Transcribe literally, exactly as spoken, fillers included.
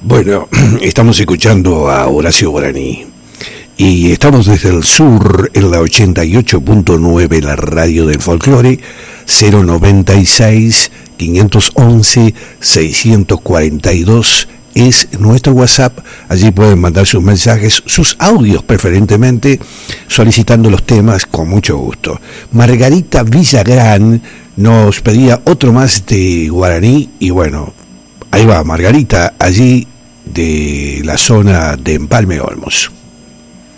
Bueno, estamos escuchando a Horacio Guaraní y estamos desde el sur en la ochenta y ocho punto nueve, la radio del folclore. Cero noventa y seis, quinientos once, seiscientos cuarenta y dos es nuestro WhatsApp. Allí pueden mandar sus mensajes, sus audios preferentemente, solicitando los temas con mucho gusto. Margarita Villagrán nos pedía otro más de Guaraní y bueno, ahí va Margarita, allí de la zona de Empalme Olmos.